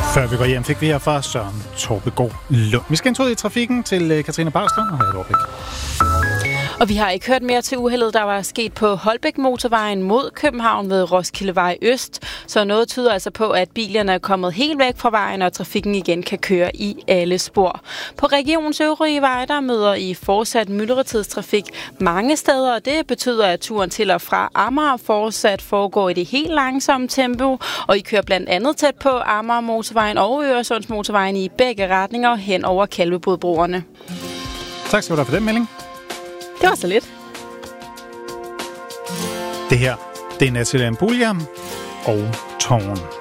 Før vi går hjem, fik vi her fra Søren Torpegaard Lund. Vi skal en tur i trafikken til Katrine Barslund og have et overblik. Og vi har ikke hørt mere til uheldet, der var sket på Holbæk-motorvejen mod København ved Roskildevej Øst. Så noget tyder altså på, at bilerne er kommet helt væk fra vejen, og trafikken igen kan køre i alle spor. På regionens øvrige veje, der møder I fortsat myldretidstrafik mange steder, og det betyder, at turen til og fra Amager fortsat foregår i det helt langsomme tempo. Og I kører blandt andet tæt på Amager-motorvejen og Øresundsmotorvejen i begge retninger hen over Kalvebodbroerne. Tak skal du have for den melding. Det var så lidt. Det her, det er Natalie Imbruglia og Tårn.